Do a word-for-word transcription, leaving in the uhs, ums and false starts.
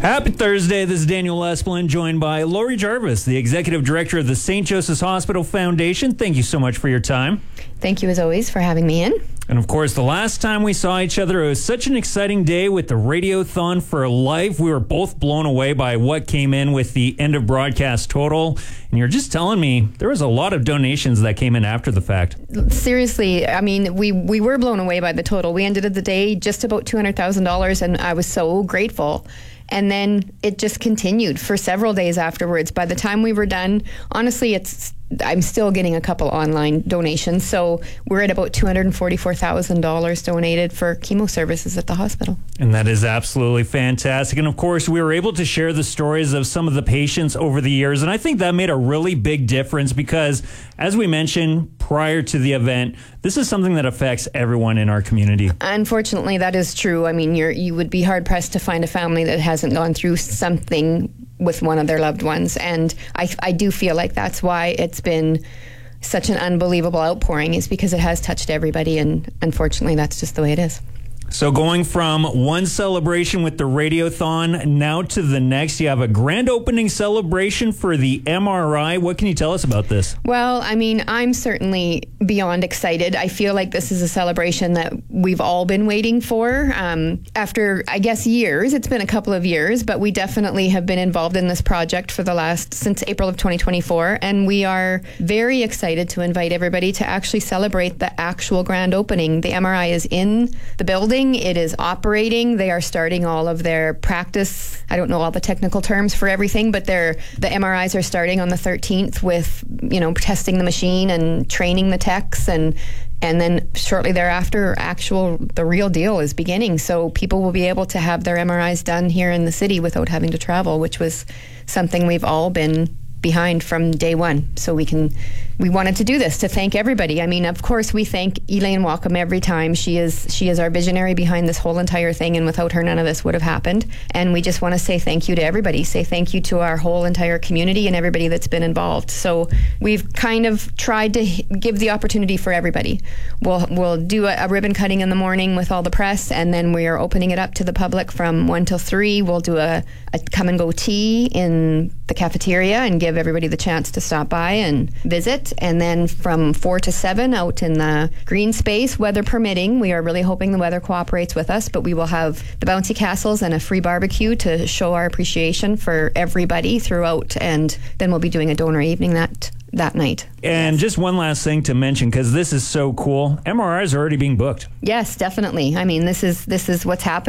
Happy Thursday. This is Daniel Esplin, joined by Lori Jarvis, the Executive Director of the Saint Joseph's Hospital Foundation. Thank you so much for your time. Thank you, as always, for having me in. And of course, the last time we saw each other, it was such an exciting day with the Radiothon for Life. We were both blown away by what came in with the end of broadcast total. And you're just telling me there was a lot of donations that came in after the fact. Seriously, I mean, we, we were blown away by the total. We ended the day just about two hundred thousand dollars, and I was so grateful. And then it just continued for several days afterwards. By the time we were done, honestly, it's I'm still getting a couple online donations. So we're at about two hundred forty-four thousand dollars donated for chemo services at the hospital. And that is absolutely fantastic. And of course, we were able to share the stories of some of the patients over the years. And I think that made a really big difference because, as we mentioned prior to the event, this is something that affects everyone in our community. Unfortunately, that is true. I mean, you're, you would be hard-pressed to find a family that hasn't gone through something with one of their loved ones. And I, I do feel like that's why it's been such an unbelievable outpouring, is because it has touched everybody. And unfortunately, that's just the way it is. So going from one celebration with the Radiothon now to the next, you have a grand opening celebration for the M R I. What can you tell us about this? Well, I mean, I'm certainly beyond excited. I feel like this is a celebration that we've all been waiting for. Um, after, I guess, years, it's been a couple of years, but we definitely have been involved in this project for the last, since April of twenty twenty-four. And we are very excited to invite everybody to actually celebrate the actual grand opening. The M R I is in the building. It is operating. They are starting all of their practice. I don't know all the technical terms for everything, but they're, the M R Is are starting on the thirteenth with, you know, testing the machine and training the techs, and and then shortly thereafter, actual, the real deal is beginning. So people will be able to have their M R Is done here in the city without having to travel, which was something we've all been behind from day one. So we can, we wanted to do this to thank everybody. I mean, of course, we thank Elaine Walkham every time. She is she is our visionary behind this whole entire thing, and without her, none of this would have happened. And we just want to say thank you to everybody. Say thank you to our whole entire community and everybody that's been involved. So we've kind of tried to give the opportunity for everybody. We'll we'll do a, a ribbon cutting in the morning with all the press, and then we are opening it up to the public from one till three. We'll do a, a come and go tea in the cafeteria and give everybody the chance to stop by and visit. And then from four to seven out in the green space, weather permitting, we are really hoping the weather cooperates with us, but we will have the bouncy castles and a free barbecue to show our appreciation for everybody throughout. And then we'll be doing a donor evening that that night. And yes. Just one last thing to mention, because this is so cool. M R Is are already being booked. Yes, definitely. I mean, this is this is what's happening.